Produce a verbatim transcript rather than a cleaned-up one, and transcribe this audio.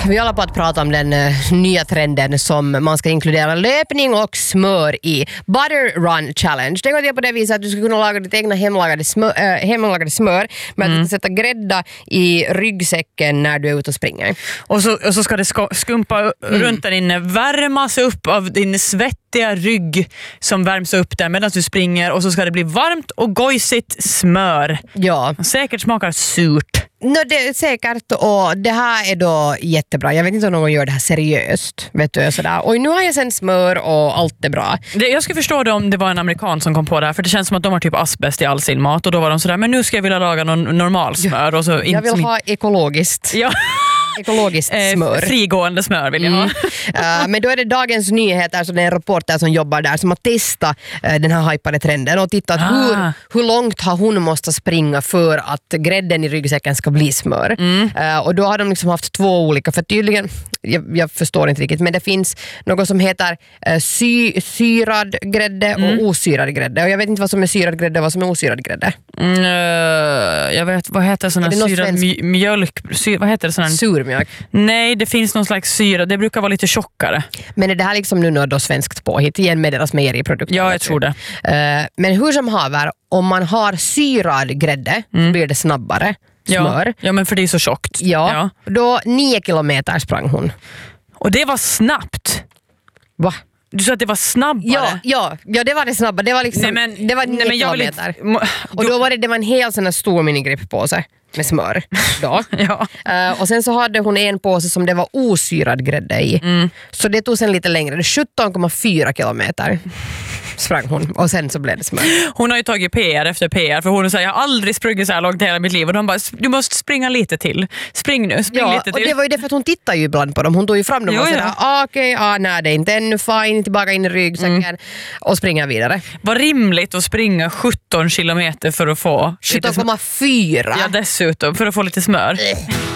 Vi håller på att prata om den uh, nya trenden som man ska inkludera löpning och smör i. Butter Run Challenge. Det går till på det viset att du ska kunna laga ditt egna hemlagade smör, äh, hemlagade smör med mm. att sätta grädda i ryggsäcken när du är ute och springer. Och så, och så ska det sk- skumpa mm. runt där inne, värmas upp av din svettiga rygg som värms upp där medan du springer, och så ska det bli varmt och gojsigt smör. Ja. Säkert smakar surt. No, det är säkert, och det här är då jättebra. Jag vet inte om någon gör det här seriöst, vet du, sådär. Och nu har jag sen smör och allt är bra. Det, jag skulle förstå det om det var en amerikan som kom på det här, för det känns som att de har typ asbest i all sin mat, och då var de sådär, men nu ska jag vilja laga någon normal smör. Och så jag inte vill som... ha ekologiskt. Ja. Ekologiskt smör. Eh, frigående smör vill jag ha. Mm. Uh, men då är det Dagens Nyheter, så det är en reporter som jobbar där som har testat uh, den här hypade trenden och tittat ah. hur, hur långt har hon måste springa för att grädden i ryggsäcken ska bli smör. Mm. Uh, och då har de liksom haft två olika, för tydligen, jag, jag förstår inte riktigt, men det finns något som heter uh, sy, syrad grädde mm. och osyrad grädde. Och jag vet inte vad som är syrad grädde och vad som är osyrad grädde. Mm, uh, jag vet, vad heter sån här syrad mj- mjölk? Sy, vad heter det sån här? Surmjölk. Nej, det finns någon slags syra. Det brukar vara lite tjockare. Men är det här liksom nu något då svenskt påhitt igen med deras mejeriprodukter? Ja, jag tror det. Uh, men hur som haver, om man har syrad grädde mm. så blir det snabbare smör. Ja, ja, men för det är så tjockt. Ja, ja. Då nio kilometer sprang hon. Och det var snabbt. Va? Du sa att det var snabbare? Ja, ja, ja, det var det snabba. Det var liksom, nej, men, det var nio nej, kilometer. Inte... Och då var det, det var en hel sån här stor minigripp på sig med smör då. ja. uh, och sen så hade hon en påse som det var osyrad grädde i. Mm. Så det tog sen lite längre. Det sjutton komma fyra kilometer sprang hon, och sen så blev det smör. Hon har ju tagit P R efter P R, för hon säger jag har aldrig sprungit så här långt i hela mitt liv, och de bara, du måste springa lite till. Spring nu, spring ja, lite till. Och det var ju det, för att hon tittar ju ibland på dem. Hon tog ju fram dem jo, och sådär, ah, okej, okay, ah, nej det är inte ännu, fine, tillbaka in i ryggsäcken mm. och springa vidare. Var rimligt att springa sjutton kilometer för att få sjutton komma fyra Ja, dessutom, för att få lite smör.